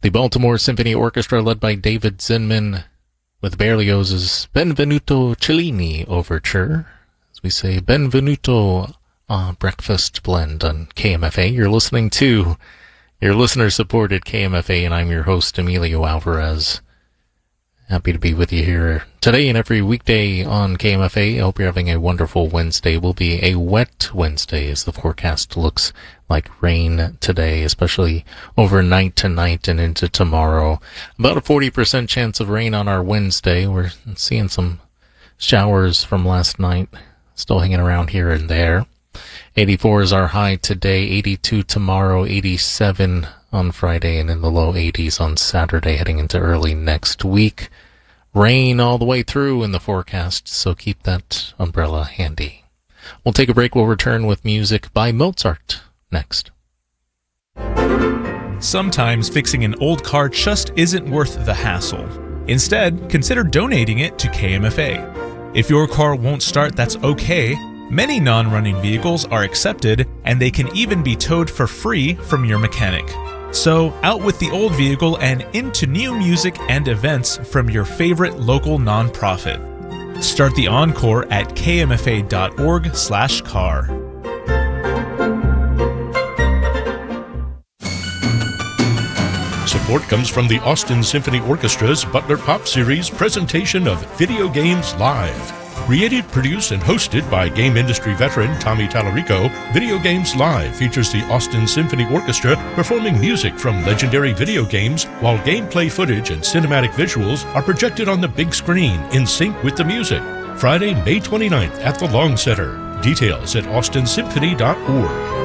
The Baltimore Symphony Orchestra, led by David Zinman, with Berlioz's Benvenuto Cellini Overture. As we say, Benvenuto Breakfast Blend on KMFA. You're listening to your listener-supported KMFA, and I'm your host, Emilio Alvarez. Happy to be with you here today and every weekday on KMFA. I hope you're having a wonderful Wednesday. It will be a wet Wednesday as the forecast looks like rain today, especially overnight tonight and into tomorrow. About a 40% chance of rain on our Wednesday. We're seeing some showers from last night still hanging around here and there. 84 is our high today, 82 tomorrow, 87 on Friday, and in the low 80s on Saturday, heading into early next week. Rain all the way through in the forecast, so keep that umbrella handy. We'll take a break. We'll return with music by Mozart next. Sometimes fixing an old car just isn't worth the hassle. Instead, consider donating it to KMFA. If your car won't start, that's okay. Many non-running vehicles are accepted, and they can even be towed for free from your mechanic. So, out with the old vehicle and into new music and events from your favorite local nonprofit. Start the Encore at kmfa.org/car. Support comes from the Austin Symphony Orchestra's Butler Pop Series presentation of Video Games Live. Created, produced, and hosted by game industry veteran Tommy Tallarico, Video Games Live features the Austin Symphony Orchestra performing music from legendary video games, while gameplay footage and cinematic visuals are projected on the big screen in sync with the music. Friday, May 29th at the Long Center. Details at austinsymphony.org.